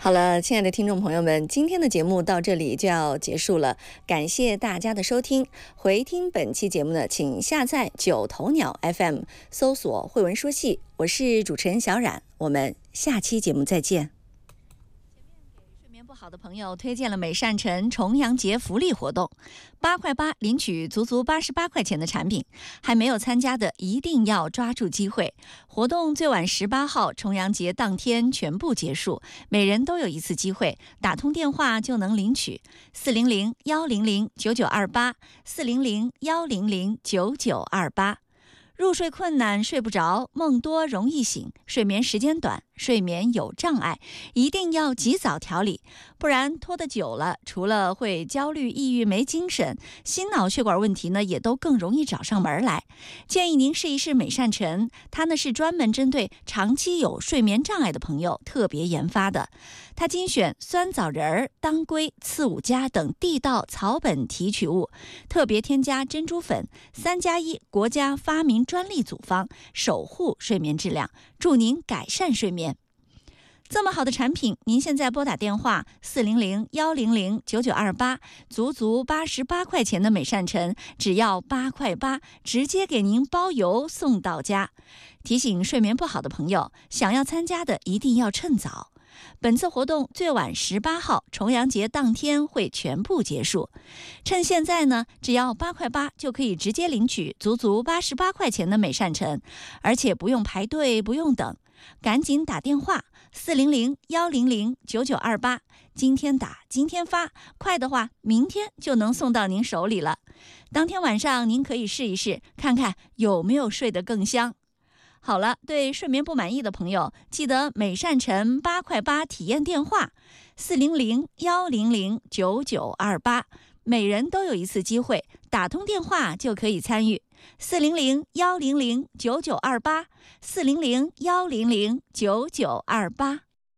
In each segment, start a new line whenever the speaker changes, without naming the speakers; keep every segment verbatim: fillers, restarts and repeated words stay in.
好了，亲爱的听众朋友们，今天的节目到这里就要结束了，感谢大家的收听。回听本期节目呢，请下载九头鸟 F M， 搜索慧文说戏，我是主持人小冉，我们下期节目再见。不好的朋友推荐了美善城重阳节福利活动，八块八领取足足八十八块钱的产品，还没有参加的一定要抓住机会。活动最晚十八号重阳节当天全部结束，每人都有一次机会，打通电话就能领取四零零幺零零九九二八四零零幺零零九九二八。入睡困难睡不着，梦多容易醒，睡眠时间短，睡眠有障碍，一定要及早调理，不然拖得久了，除了会焦虑、抑郁、没精神，心脑血管问题呢也都更容易找上门来。建议您试一试美善晨，它呢是专门针对长期有睡眠障碍的朋友特别研发的。它精选酸枣仁、当归、刺五加等地道草本提取物，特别添加珍珠粉，三加一国家发明专利组方，守护睡眠质量，助您改善睡眠。这么好的产品，您现在拨打电话四零零幺零零九九二八，足足八十八块钱的美善晨，只要八块八，直接给您包邮送到家。提醒睡眠不好的朋友，想要参加的一定要趁早。本次活动最晚十八号重阳节当天会全部结束，趁现在呢，只要八块八就可以直接领取足足八十八块钱的美善晨，而且不用排队，不用等，赶紧打电话四零零幺零零九九二八，今天打今天发，快的话明天就能送到您手里了。当天晚上您可以试一试，看看有没有睡得更香。好了，对睡眠不满意的朋友，记得美善晨八块八体验电话四零零幺零零九九二八，每人都有一次机会，打通电话就可以参与四零零幺零零九九二八四零零幺零零九九二八。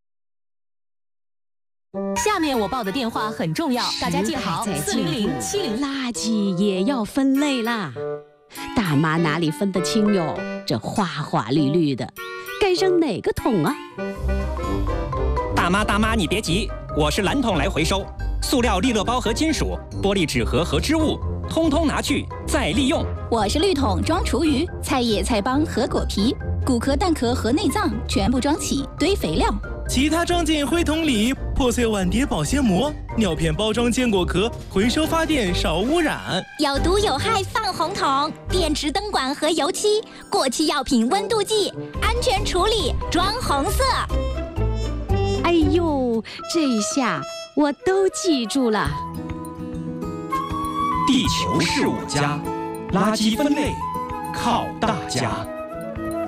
下面我报的电话很重要，大家记好四零零七零。
垃圾也要分类啦。大妈哪里分得清哟？这花花绿绿的，该扔哪个桶啊？
大妈大妈，你别急，我是蓝桶来回收。塑料利乐包和金属、玻璃纸盒和织物，通通拿去再利用。
我是绿桶装厨余，菜叶、菜帮和果皮，骨壳、蛋壳和内脏全部装起堆肥料。
其他装进灰桶里，破碎碗碟保鲜膜，尿片包装坚果壳，回收发电少污染。
有毒有害放红桶，电池灯管和油漆，过期药品温度计，安全处理装红色。
哎呦，这下我都记住了。
地球是我家，垃圾分类靠大家。